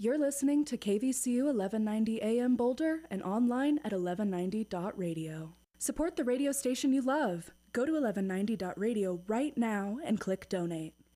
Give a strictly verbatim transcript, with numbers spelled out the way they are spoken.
You're listening to K V C U eleven ninety A M Boulder and online at eleven ninety dot radio. Support the radio station you love. Go to eleven ninety dot radio right now and click donate.